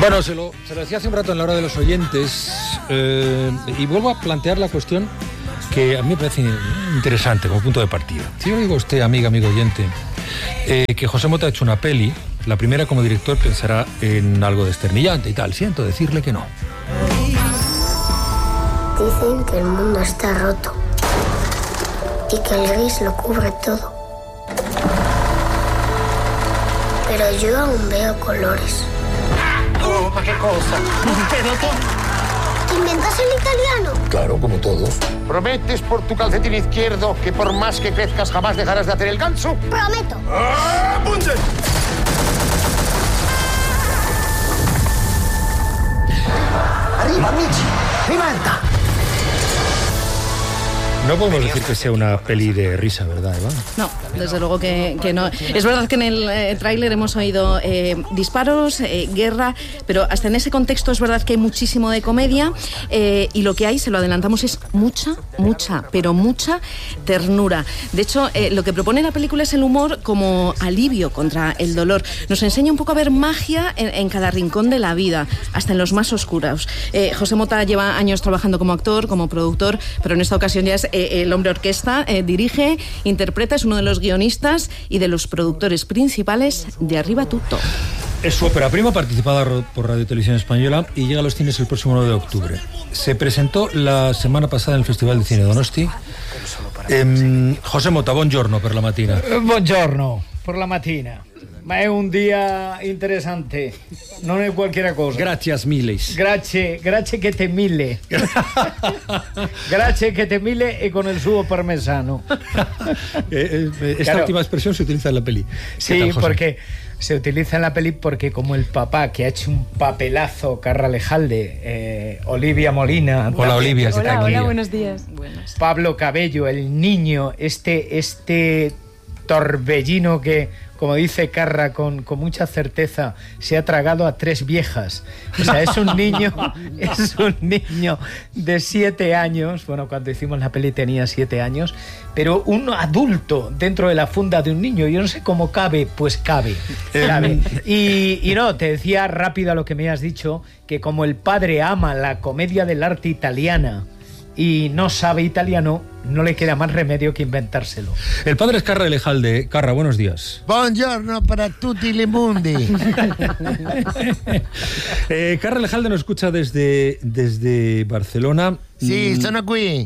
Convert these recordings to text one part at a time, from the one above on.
Bueno, se lo decía hace un rato en la hora de los oyentes y vuelvo a plantear la cuestión que a mí me parece interesante como punto de partida. Si yo le digo a usted, amigo oyente, que José Mota ha hecho una peli, la primera como director pensará en algo desternillante y tal. Siento decirle que no. Dicen que el mundo está roto y que el gris lo cubre todo. Pero yo aún veo colores. Oh, ma che cosa? Pero ¿Te inventas el italiano? Claro, como todos. ¿Prometes por tu calcetín izquierdo que por más que crezcas jamás dejarás de hacer el ganso? Prometo. ¡Apunte! Arriba, amici! Rivalta! No podemos decir que sea una peli de risa, ¿verdad, Eva? No, desde luego que no. Es verdad que en el tráiler hemos oído disparos, guerra, pero hasta en ese contexto es verdad que hay muchísimo de comedia y lo que hay, se lo adelantamos, es mucha ternura. De hecho, lo que propone la película es el humor como alivio contra el dolor. Nos enseña un poco a ver magia en cada rincón de la vida, hasta en los más oscuros. José Mota lleva años trabajando como actor, como productor, pero en esta ocasión ya es el hombre orquesta, dirige, interpreta, es uno de los guionistas y de los productores principales de Arriba Tutto. Es su ópera prima, participada por Radio Televisión Española, y llega a los cines el próximo 9 de octubre. Se presentó la semana pasada en el Festival de Cine Donosti. José Mota, buongiorno per la mattina. Buongiorno per la mattina. Ma è un dia interessante, non è qualche cosa. Gracias miles. Grazie che te mille. Grazie che te mille e con el suo parmesano. Esta Claro. última expresión se utiliza en la peli. Sí, ¿Qué tal, José? porque se utiliza en la peli porque como el papá, que ha hecho un papelazo, Carra Lejalde, Olivia Molina... Hola, Olivia. ¿qué tal? Hola, buenos días. Pablo Cabello, el niño, este torbellino que, como dice Carra con mucha certeza, se ha tragado a 3 viejas. O sea, es un niño de 7 años. Bueno, cuando hicimos la peli tenía 7 años, pero un adulto dentro de la funda de un niño. Yo no sé cómo cabe, pues cabe. Y no, te decía rápido a lo que me has dicho, que como el padre ama la comedia del arte italiana y no sabe italiano, no le queda más remedio que inventárselo. El padre es Carra Lejalde. Carra, buenos días. Buongiorno para tutti i mondi. Carra Lejalde nos escucha desde Barcelona. Sì, sono qui.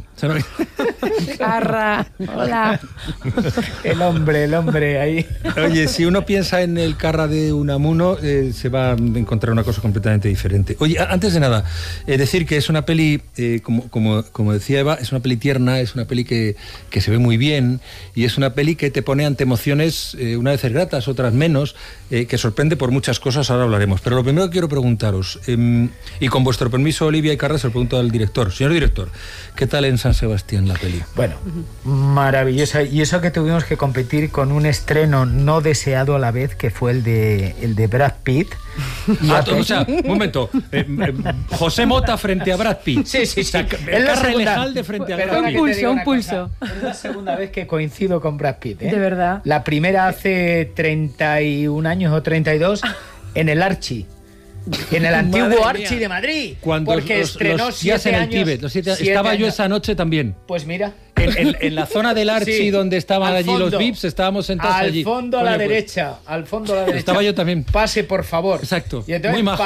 Carra, hola. El hombre ahí. Oye, si uno piensa en el Carra de Unamuno, se va a encontrar una cosa completamente diferente. Oye, antes de nada, decir que es una peli, como decía Eva, es una peli tierna, es una peli que se ve muy bien y es una peli que te pone ante emociones, unas veces gratas, otras menos, que sorprende por muchas cosas, ahora hablaremos. Pero lo primero que quiero preguntaros, y con vuestro permiso, Olivia y Carra, se lo pregunto al director. Señor director, ¿qué tal en San Sebastián la peli? Bueno, maravillosa. Y eso que tuvimos que competir con un estreno no deseado a la vez, que fue el de Brad Pitt. O sea, un momento, José Mota frente a Brad Pitt. Sí. O sea, Es la Carra segunda- Lejalde frente a Brad Perdona Pitt. que te diga Un una pulso. cosa. Es la segunda vez que coincido con Brad Pitt, ¿eh? De verdad. La primera hace 31 años o 32 en el Archi. En el antiguo Madre Archi mía. de Madrid. Cuando porque estrenó los días 7 en el años. Tíbet, los 7 7 estaba yo años. esa noche también. Pues mira. En la zona del Archi, Sí, donde estaban al allí los fondo. VIPs, estábamos sentados Al allí. fondo a la Coño, pues, derecha. Al fondo a la derecha. Estaba yo también. Pase, por favor. Exacto. Y entonces Muy majo.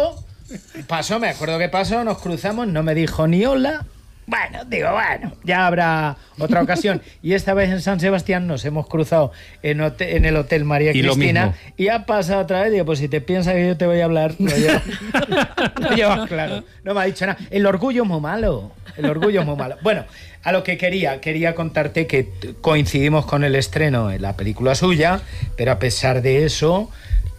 pasó, me acuerdo que pasó, nos cruzamos, no me dijo ni hola. Bueno, ya habrá otra ocasión. Y esta vez en San Sebastián nos hemos cruzado en el Hotel María Y lo Cristina. mismo. Y ha pasado otra vez. Digo, pues si te piensas que yo te voy a hablar, lo llevas claro. No me ha dicho nada. El orgullo es muy malo. Bueno, a lo que quería contarte que coincidimos con el estreno en la película suya, pero a pesar de eso,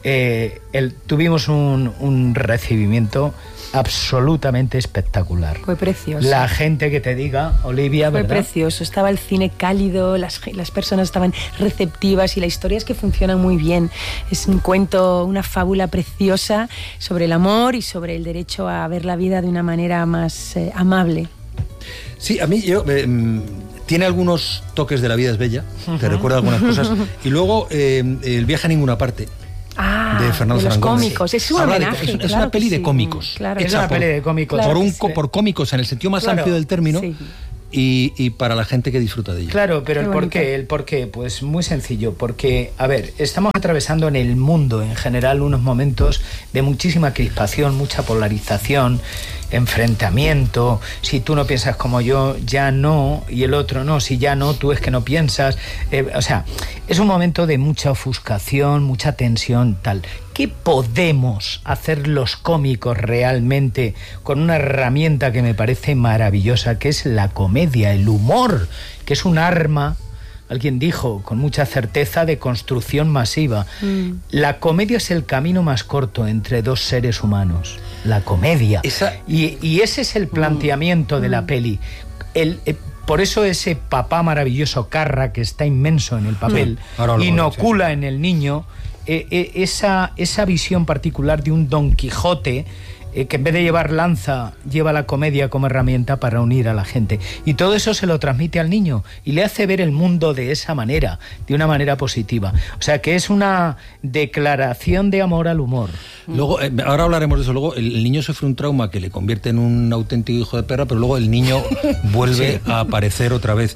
tuvimos un recibimiento absolutamente espectacular. Fue precioso. La gente que te diga, Olivia, Fue ¿verdad? precioso, estaba el cine cálido, las personas estaban receptivas y la historia es que funciona muy bien. Es un cuento, una fábula preciosa sobre el amor y sobre el derecho a ver la vida de una manera más amable. Sí, a mí tiene algunos toques de La vida es bella, te recuerda algunas cosas. Y luego el viaje a ninguna parte. de Fernando de los Fran Gómez. cómicos. Es un Habla homenaje. es una peli de cómicos. Claro. Es una peli de cómicos. Por cómicos en el sentido más amplio del término. Sí. Y para la gente que disfruta de ella. Claro, pero el por qué, pues muy sencillo, porque, a ver, estamos atravesando en el mundo en general unos momentos de muchísima crispación, mucha polarización, enfrentamiento. Si tú no piensas como yo, ya no, y el otro no. Si ya no, tú es que no piensas. O sea, es un momento de mucha ofuscación, mucha tensión, tal. ¿Qué podemos hacer los cómicos realmente con una herramienta que me parece maravillosa, que es la comedia, el humor, que es un arma, alguien dijo con mucha certeza, de construcción masiva? La comedia es el camino más corto entre dos seres humanos. La comedia. Y ese es el planteamiento de la peli. Por eso ese papá maravilloso Carra, que está inmenso en el papel, inocula en el niño esa visión particular de un Don Quijote que en vez de llevar lanza, lleva la comedia como herramienta para unir a la gente. Y todo eso se lo transmite al niño y le hace ver el mundo de esa manera, de una manera positiva. O sea, que es una declaración de amor al humor. Luego, ahora hablaremos de eso. Luego, el niño sufre un trauma que le convierte en un auténtico hijo de perra, pero luego el niño vuelve a aparecer otra vez.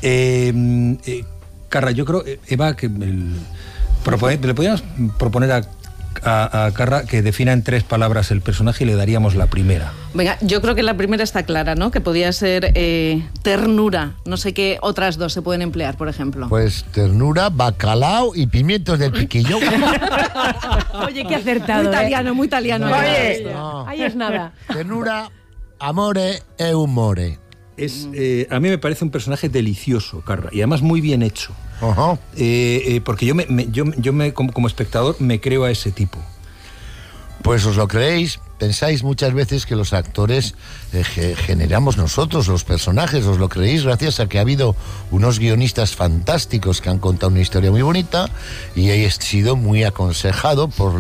Carra, yo creo, Eva, que le podríamos proponer a Carra que defina en 3 palabras el personaje y le daríamos la primera. Venga, yo creo que la primera está clara, ¿no? Que podía ser ternura. No sé qué otras 2 se pueden emplear, por ejemplo. Pues ternura, bacalao y pimientos del piquillo. Oye, qué acertado. Muy italiano. Oye, No. Ahí es nada. Ternura, amore e humore. A mí me parece un personaje delicioso, Carra, y además muy bien hecho. Ajá. Porque yo como espectador me creo a ese tipo. Pues os lo creéis. Pensáis muchas veces que los actores generamos nosotros los personajes. Os lo creéis gracias a que ha habido unos guionistas fantásticos que han contado una historia muy bonita y he sido muy aconsejado por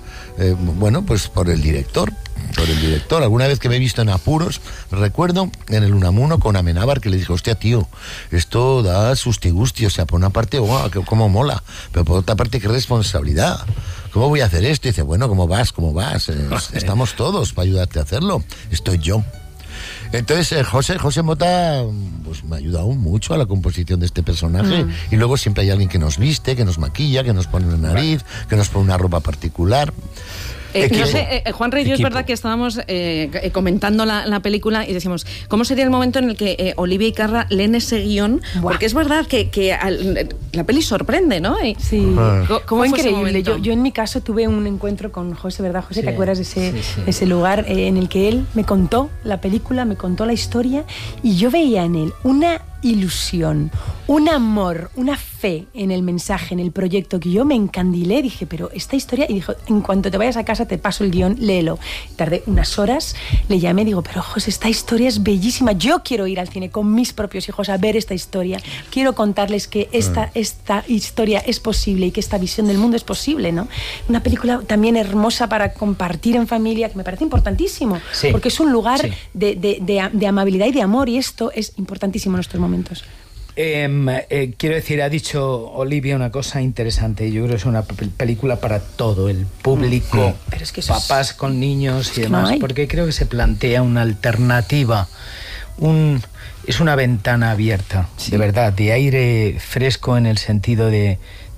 por el director. Alguna vez que me he visto en apuros, recuerdo en el Unamuno con Amenábar que le dije, hostia, tío, esto da susti-gusti, o sea, por una parte, wow, cómo mola, pero por otra parte, qué responsabilidad. ¿Cómo voy a hacer esto? Y dice, bueno, ¿cómo vas? Estamos todos para ayudarte a hacerlo. Estoy yo. Entonces, José Mota pues me ha ayudado mucho a la composición de este personaje. Y luego siempre hay alguien que nos viste, que nos maquilla, que nos pone una nariz, que nos pone una ropa particular. No sé, Juan Rey, yo es verdad que estábamos comentando la película y decíamos, ¿cómo sería el momento en el que Olivia y Carra leen ese guión? Buah. Porque es verdad que la peli sorprende, ¿no? Sí, ¿Cómo fue fue ese increíble. momento? Yo en mi caso tuve un encuentro con José, ¿verdad, José? Sí, ¿Te acuerdas de ese lugar en el que él me contó la película, me contó la historia y yo veía en él una ilusión, un amor, una fe en el mensaje, en el proyecto, que yo me encandilé, dije, pero esta historia, y dijo, en cuanto te vayas a casa te paso el guión, léelo. Tardé unas horas, le llamé, digo, pero José, esta historia es bellísima, yo quiero ir al cine con mis propios hijos a ver esta historia, quiero contarles que esta historia es posible y que esta visión del mundo es posible, ¿no? Una película también hermosa para compartir en familia, que me parece importantísimo, porque es un lugar de amabilidad y de amor, y esto es importantísimo en nuestros momentos. Quiero decir, ha dicho Olivia una cosa interesante. Yo creo que es una película para todo el público, pero es que papás con niños y demás, no hay. porque creo que se plantea una alternativa. Es una ventana abierta, de verdad, de aire fresco, en el sentido de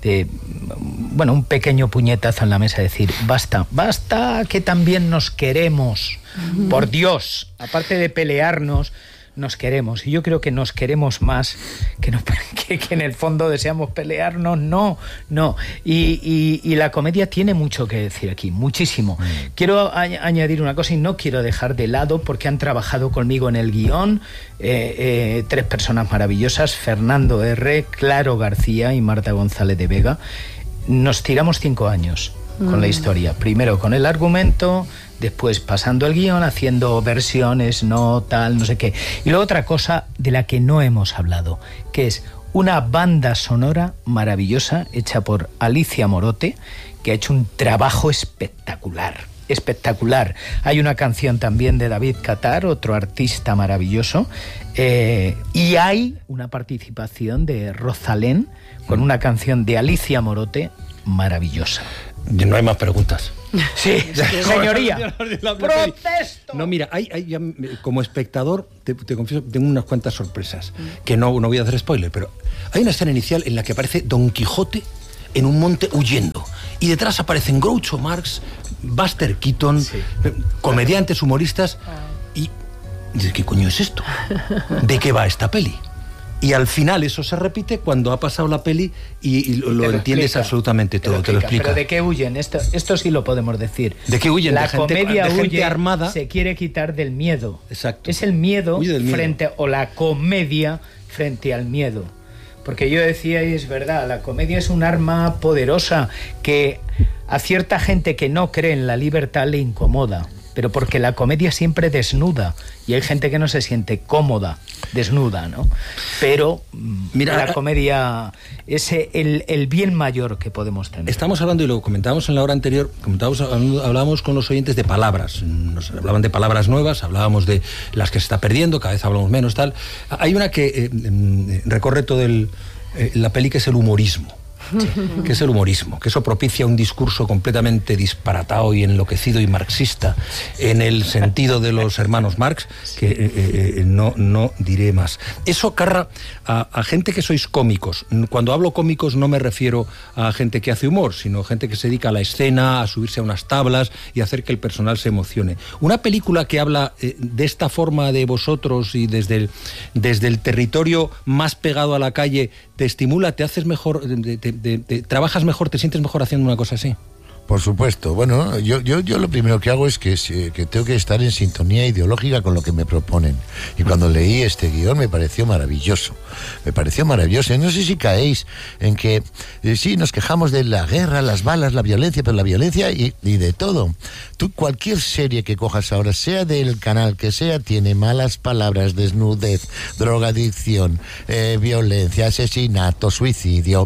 un pequeño puñetazo en la mesa, decir, basta, que también nos queremos, por Dios, aparte de pelearnos, nos queremos, y yo creo que nos queremos más que en el fondo deseamos pelearnos, no. Y la comedia tiene mucho que decir aquí, muchísimo. Quiero añadir una cosa, y no quiero dejar de lado, porque han trabajado conmigo en el guión 3 personas maravillosas, Fernando R., Claro García y Marta González de Vega. Nos tiramos 5 años con la historia, primero con el argumento, después pasando el guión, haciendo versiones, no sé qué. Y luego otra cosa de la que no hemos hablado, que es una banda sonora maravillosa hecha por Alicia Morote, que ha hecho un trabajo espectacular. Hay una canción también de David Catar, otro artista maravilloso, y hay una participación de Rosalén con una canción de Alicia Morote maravillosa. No hay más preguntas. Sí, señoría. ¡Protesto! No, mira, como espectador, te confieso, tengo unas cuantas sorpresas. Que no voy a hacer spoiler, pero hay una escena inicial en la que aparece Don Quijote en un monte huyendo. Y detrás aparecen Groucho Marx, Buster Keaton, comediantes, humoristas. Y dices, ¿qué coño es esto? ¿De qué va esta peli? Y al final eso se repite cuando ha pasado la peli y lo entiendes explica, absolutamente todo, te lo explica. Pero ¿de qué huyen? Esto sí lo podemos decir. ¿De qué huyen? La comedia de gente huye, armada. Se quiere quitar del miedo. Exacto. Es el miedo o la comedia frente al miedo. Porque yo decía, y es verdad, la comedia es un arma poderosa que a cierta gente que no cree en la libertad le incomoda. Pero porque la comedia siempre desnuda y hay gente que no se siente cómoda desnuda, ¿no? Pero mira, la comedia es el bien mayor que podemos tener. Estamos hablando, y lo comentábamos en la hora anterior, hablábamos con los oyentes de palabras, nos hablaban de palabras nuevas, hablábamos de las que se está perdiendo, cada vez hablamos menos, tal. Hay una que recorre todo la peli, que es el humorismo. Que es el humorismo, que eso propicia un discurso completamente disparatado y enloquecido y marxista en el sentido de los hermanos Marx, que no diré más. Eso carra a gente que sois cómicos. Cuando hablo cómicos no me refiero a gente que hace humor, sino gente que se dedica a la escena, a subirse a unas tablas y hacer que el personal se emocione. Una película que habla de esta forma de vosotros y desde el territorio más pegado a la calle, te estimula, te haces mejor, trabajas mejor, te sientes mejor haciendo una cosa así. Por supuesto. Bueno, yo lo primero que hago es que tengo que estar en sintonía ideológica con lo que me proponen. Y cuando leí este guión me pareció maravilloso. Y no sé si caéis en que sí, nos quejamos de la guerra, las balas, la violencia, pero la violencia y de todo. Cualquier serie que cojas ahora, sea del canal que sea, tiene malas palabras, desnudez, drogadicción, violencia, asesinato, suicidio.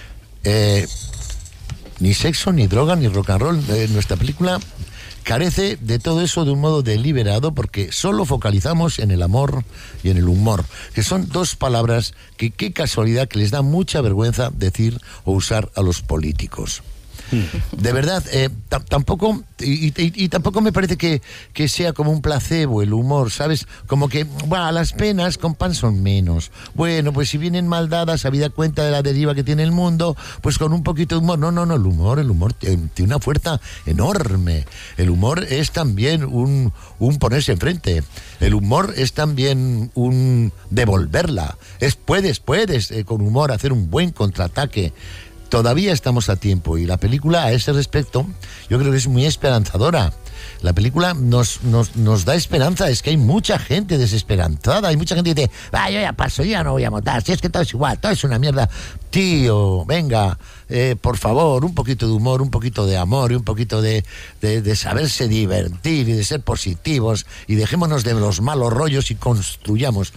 Ni sexo, ni droga, ni rock and roll. Nuestra película carece de todo eso de un modo deliberado, porque solo focalizamos en el amor y en el humor, que son dos palabras que qué casualidad que les da mucha vergüenza decir o usar a los políticos. De verdad, tampoco tampoco me parece que sea como un placebo el humor, ¿sabes? Como que, bueno, las penas con pan son menos. Bueno, pues si vienen mal dadas, habida cuenta de la deriva que tiene el mundo, pues con un poquito de humor. No, el humor tiene una fuerza enorme. El humor es también un ponerse enfrente. El humor es también un devolverla. Puedes con humor hacer un buen contraataque. Todavía estamos a tiempo y la película a ese respecto yo creo que es muy esperanzadora. La película nos da esperanza. Es que hay mucha gente desesperanzada, hay mucha gente que dice, yo ya paso, yo ya no voy a votar, si es que todo es igual, todo es una mierda. Tío, venga, por favor, un poquito de humor, un poquito de amor y un poquito de saberse divertir y de ser positivos, y dejémonos de los malos rollos y construyamos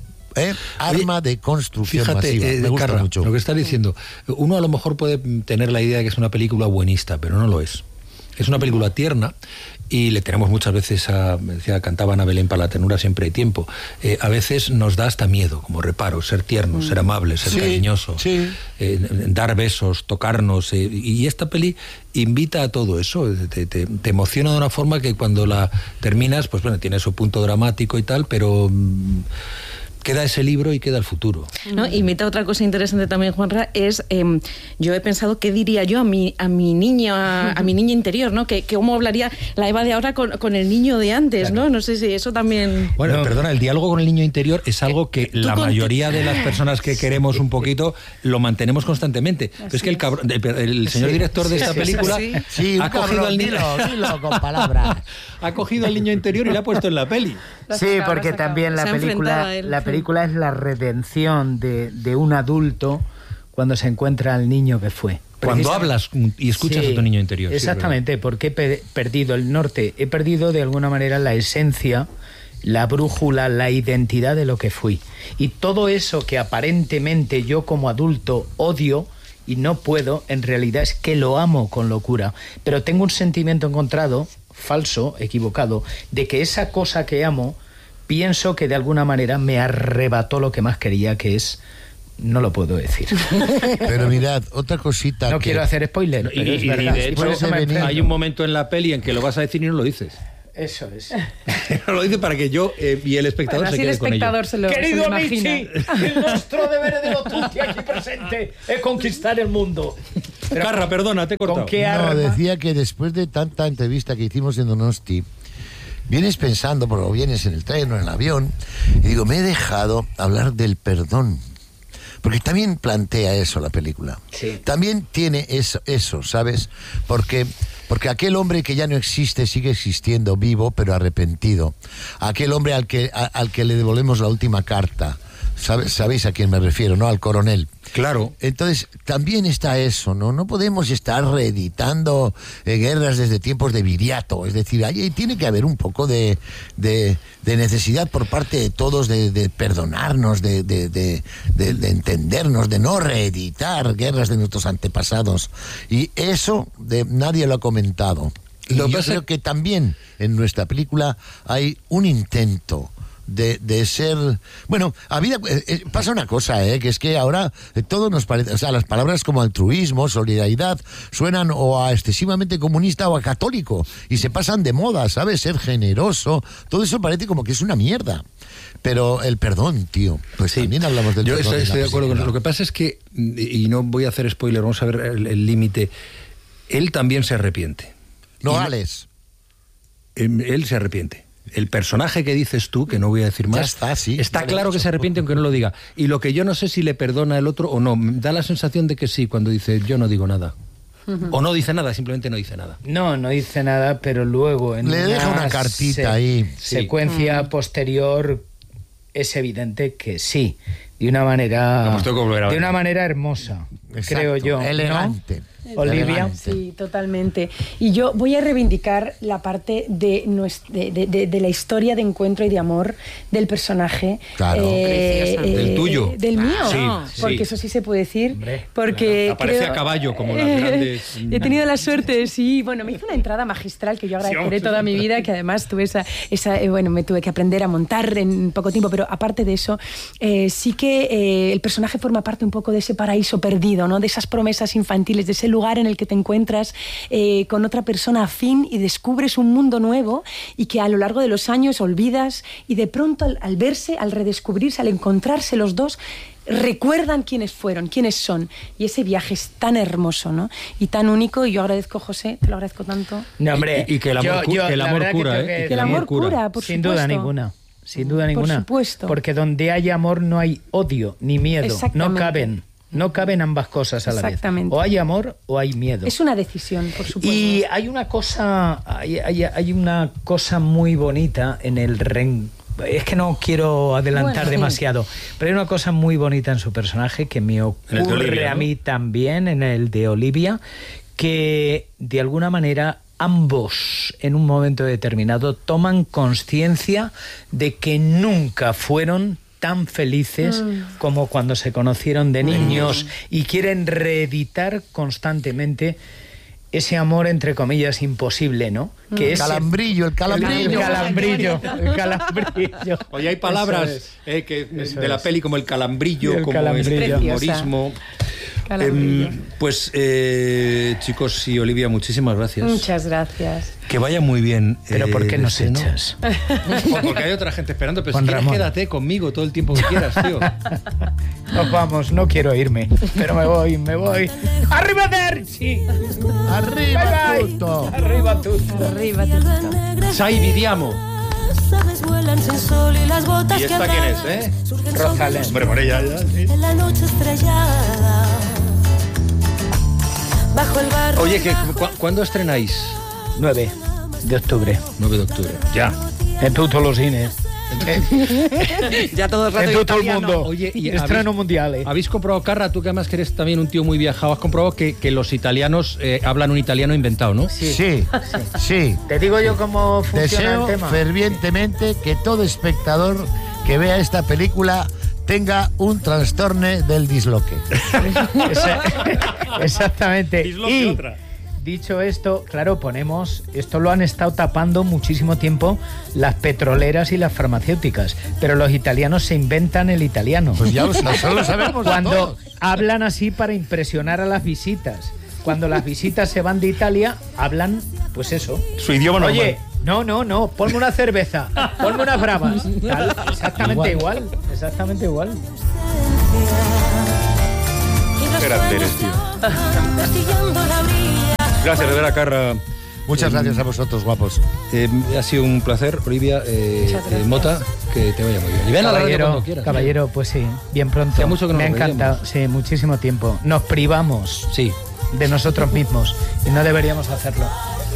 arma de construcción masiva. Me gusta mucho lo que estás diciendo. Uno a lo mejor puede tener la idea de que es una película buenista, pero no lo es. Es una película tierna y le tenemos muchas veces cantaba Ana Belén, para la ternura siempre hay tiempo. A veces nos da hasta miedo, como reparo, ser tiernos, ser amables, ser cariñosos, dar besos, tocarnos. Y esta peli invita a todo eso, te emociona de una forma que cuando la terminas, pues bueno, tiene su punto dramático y tal, pero queda ese libro y queda el futuro. ¿No? Y meta otra cosa interesante también, Juanra, es yo he pensado qué diría yo a mi niña interior, ¿no? Que cómo hablaría la Eva de ahora con el niño de antes, claro. No sé si eso también. Bueno, perdona, el diálogo con el niño interior es algo que la mayoría de las personas que queremos un poquito lo mantenemos constantemente. Pero es que el señor director de esta película ha cogido al niño, con palabras. Ha cogido al niño interior y lo ha puesto en la peli. Sí, porque también la película es la redención de un adulto cuando se encuentra al niño que fue. Cuando hablas y escuchas a tu niño interior. Exactamente, porque he perdido el norte, he perdido de alguna manera la esencia, la brújula, la identidad de lo que fui. Y todo eso que aparentemente yo como adulto odio y no puedo, en realidad es que lo amo con locura. Pero tengo un sentimiento encontrado, falso, equivocado, de que esa cosa que amo, pienso que de alguna manera me arrebató lo que más quería, que es no lo puedo decir. Pero mirad, otra cosita No que... quiero hacer spoiler, pero es verdad. de Y por hecho, eso me enfrento. hay un momento en la peli en que lo vas a decir y no lo dices. Eso es. No lo dices para que yo y el espectador Bueno, se así el quede con ello. espectador se lo Querido imagina. Amici, il nostro dovere dello tutti aquí presente es conquistar el mundo. Pero, Carra, perdona, te he cortado. ¿con qué No, arma? decía que después de tanta entrevista que hicimos en Donosti, vienes pensando, porque vienes en el tren o en el avión, y digo, me he dejado hablar del perdón. Porque también plantea eso la película. Sí. También tiene eso, ¿sabes? Porque aquel hombre que ya no existe sigue existiendo, vivo, pero arrepentido. Aquel hombre al que le devolvemos la última carta. ¿Sabéis a quién me refiero, no? Al coronel. Claro. Entonces, también está eso, ¿no? No podemos estar reeditando guerras desde tiempos de Viriato. Es decir, ahí tiene que haber un poco de necesidad por parte de todos de perdonarnos, de entendernos, de no reeditar guerras de nuestros antepasados. Y eso nadie lo ha comentado. Y yo creo que también en nuestra película hay un intento de ser... Bueno, pasa una cosa, que es que ahora todo nos parece... O sea, las palabras como altruismo, solidaridad, suenan o a excesivamente comunista o a católico, y se pasan de moda, ¿sabes? Ser generoso, todo eso parece como que es una mierda. Pero el perdón, tío, pues sí, también hablamos del perdón. Yo estoy de acuerdo con eso. Lo que pasa es que, y no voy a hacer spoiler, vamos a ver el límite, él también se arrepiente. Nogales. Él se arrepiente. El personaje que dices tú, que no voy a decir más, Ya está, sí. está claro que se arrepiente aunque no lo diga. Y lo que yo no sé si le perdona el otro o no, da la sensación de que sí, cuando dice yo no digo nada. O no dice nada, simplemente no dice nada. No dice nada, pero luego en Le deja una cartita ahí. Secuencia posterior es evidente que sí, de una manera hermosa, Exacto, creo yo, elegante. ¿no? Olivia. Sí, totalmente. Y yo voy a reivindicar la parte de la historia de encuentro y de amor del personaje. Claro. Preciosa. Del tuyo. Del mío. Sí, porque sí. eso sí se puede decir. Hombre, porque Aparece creo- a caballo, como las grandes... He tenido la suerte, sí. Bueno, me hizo una entrada magistral que yo agradeceré toda mi vida, que además tuve bueno, me tuve que aprender a montar en poco tiempo, pero aparte de eso, sí que el personaje forma parte un poco de ese paraíso perdido, ¿no? De esas promesas infantiles, de ese lugar en el que te encuentras con otra persona afín y descubres un mundo nuevo y que a lo largo de los años olvidas, y de pronto al verse, al redescubrirse, al encontrarse los dos, recuerdan quiénes fueron, quiénes son, y ese viaje es tan hermoso, ¿no? Y tan único, y yo agradezco, José, te lo agradezco tanto. No, hombre, Y que el amor, que el la amor verdad que cura, tengo ¿eh? que Que el amor cura, por sin supuesto. duda ninguna. Sin duda ninguna. Por supuesto. Porque donde hay amor no hay odio ni miedo. Exactamente. No caben ambas cosas a la vez. Exactamente. O hay amor o hay miedo. Es una decisión, por supuesto. Y hay una cosa, hay una cosa muy bonita en el es que no quiero adelantar Bueno, sí. demasiado, pero hay una cosa muy bonita en su personaje que me En el de ocurre Olivia, a ¿no? mí también, en el de Olivia, que de alguna manera ambos en un momento determinado toman conciencia de que nunca fueron tan felices como cuando se conocieron de niños, y quieren reeditar constantemente ese amor, entre comillas, imposible, ¿no? Que El calambrillo. el calambrillo. Oye, hay palabras Eso de la es. peli como el calambrillo, El como calambrillo. el humorismo. Calambrillo. Pues chicos y Olivia, muchísimas gracias. Muchas gracias. Que vaya muy bien. Pero ¿por qué el nos estreno. echas? Porque hay otra gente esperando, pero Juan si quieres Ramón. quédate conmigo todo el tiempo que quieras, tío. Nos vamos, no quiero irme, pero me voy. ¡Arrivederci! Arriba, Bye, bye. tutto. Arriba tutto. Arriba, tutto. Sai Vidiamo. Sabes, vuelan sin sol y las botas ¿Y que esta quién es, abrasan surgen Rosalén. Hombre, por ella ya. Sí. en la noche estrellada. Bajo el barro. Oye, ¿cuándo estrenáis? 9 de octubre. 9 de octubre. Ya. En todos los cines. Ya todo el rato En todo el italiano. mundo. Oye, y Estreno mundial. ¿Habéis comprobado, Carra, tú que además que eres también un tío muy viajado, has comprobado que los italianos hablan un italiano inventado, ¿no? Sí. Te digo yo cómo funciona Deseo el tema. fervientemente que todo espectador que vea esta película tenga un trastorno del disloque. Exactamente. Disloque Y otra. dicho esto, claro, esto lo han estado tapando muchísimo tiempo las petroleras y las farmacéuticas, pero los italianos se inventan el italiano. Pues ya eso lo sabemos cuando todos. hablan así para impresionar a las visitas. Cuando las visitas se van de Italia, hablan, pues eso. Su idioma normal. Oye, no, ponme una cerveza, ponme unas bravas. Tal, exactamente igual. Exactamente igual. Qué grande eres, tío. Gracias, de verdad, Carra. Muchas gracias a vosotros, guapos. Ha sido un placer, Olivia. Mota, que te vaya muy bien. Y ven a la radio cuando quieras. Caballero, pues sí, bien pronto. Hacía mucho que no me ha nos encantado, veíamos. sí, muchísimo tiempo. Nos privamos Sí. de nosotros mismos y no deberíamos hacerlo.